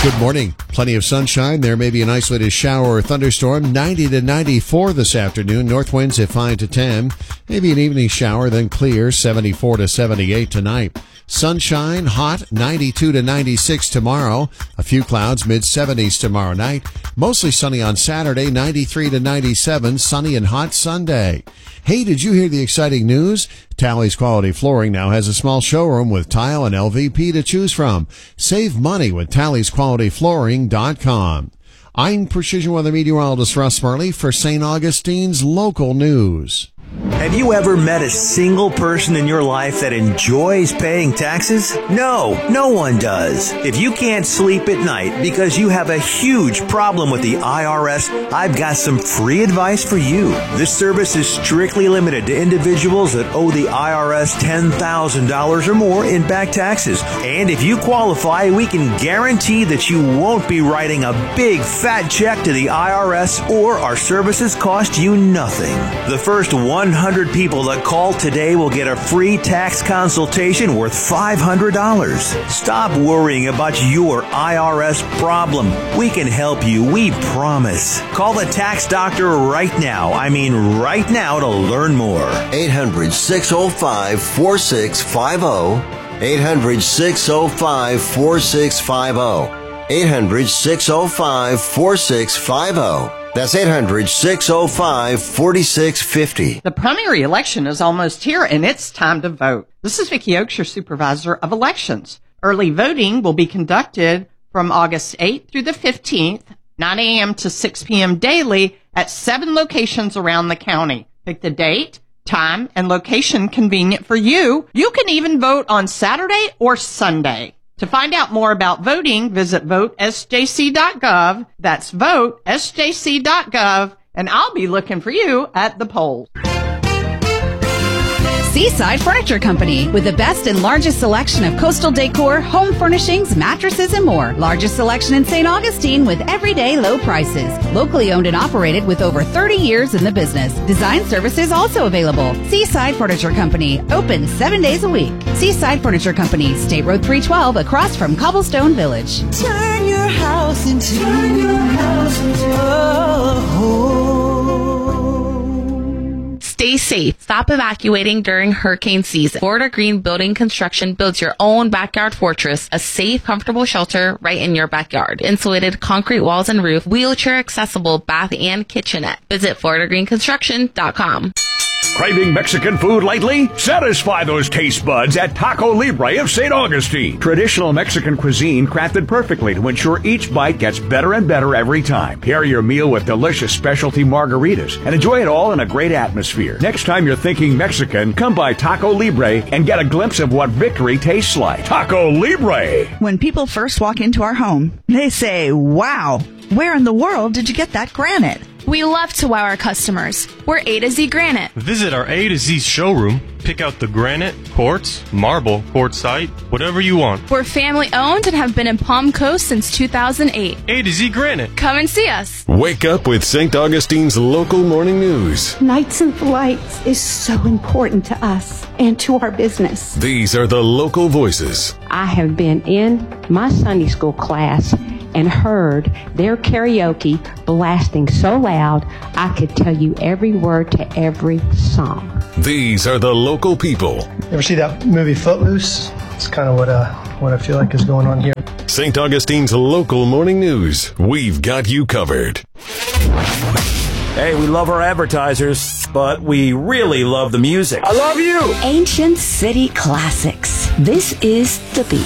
Good morning. Plenty of sunshine. There may be an isolated shower or thunderstorm. 90 to 94 this afternoon. North winds at 5 to 10. Maybe an evening shower, then clear. 74 to 78 tonight. Sunshine, hot, 92 to 96 tomorrow. A few clouds, mid-70s tomorrow night. Mostly sunny on Saturday, 93 to 97. Sunny and hot Sunday. Hey, did you hear the exciting news? Tally's Quality Flooring now has a small showroom with tile and LVP to choose from. Save money with TallysQualityFlooring.com. I'm Precision Weather Meteorologist Russ Murley for St. Augustine's Local News. Have you ever met a single person in your life that enjoys paying taxes? No, no one does. If you can't sleep at night because you have a huge problem with the IRS, I've got some free advice for you. This service is strictly limited to individuals that owe the IRS $10,000 or more in back taxes. And if you qualify, we can guarantee that you won't be writing a big fat check to the IRS, or our services cost you nothing. The first 100 people that call today will get a free tax consultation worth $500. Stop worrying about your IRS problem. We can help you, we promise. Call the tax doctor right now. I mean right now, to learn more. 800-605-4650. 800-605-4650. 800-605-4650. That's 800-605-4650. The primary election is almost here, and it's time to vote. This is Vicki Oakes, your supervisor of elections. Early voting will be conducted from August 8th through the 15th, 9 a.m. to 6 p.m. daily at 7 locations around the county. Pick the date, time, and location convenient for you. You can even vote on Saturday or Sunday. To find out more about voting, visit votesjc.gov. That's votesjc.gov, and I'll be looking for you at the polls. Seaside Furniture Company, with the best and largest selection of coastal decor, home furnishings, mattresses, and more. Largest selection in St. Augustine with everyday low prices. Locally owned and operated with over 30 years in the business. Design services also available. Seaside Furniture Company, open 7 days a week. Seaside Furniture Company, State Road 312, across from Cobblestone Village. Turn your house into a home. Stay safe. Stop evacuating during hurricane season. Florida Green Building Construction builds your own backyard fortress, a safe, comfortable shelter right in your backyard. Insulated concrete walls and roof, wheelchair accessible bath and kitchenette. Visit FloridaGreenConstruction.com. Craving Mexican food lately? Satisfy those taste buds at Taco Libre of St. Augustine. Traditional Mexican cuisine crafted perfectly to ensure each bite gets better and better every time. Pair your meal with delicious specialty margaritas and enjoy it all in a great atmosphere. Next time you're thinking Mexican, come by Taco Libre and get a glimpse of what victory tastes like. Taco Libre! When people first walk into our home, they say, "Wow, where in the world did you get that granite?" We love to wow our customers. We're A to Z Granite. Visit our A to Z showroom. Pick out the granite, quartz, marble, quartzite, whatever you want. We're family owned and have been in Palm Coast since 2008. A to Z Granite. Come and see us. Wake up with St. Augustine's Local Morning News. Nights and Lights is so important to us and to our business. These are the local voices. I have been in my Sunday school class and heard their karaoke blasting so loud I could tell you every word to every song. These are the local people. Ever see that movie Footloose? It's kind of what I feel like is going on here. St. Augustine's Local Morning News. We've got you covered. Hey, we love our advertisers, but we really love the music. I love you! Ancient City Classics. This is The Beat.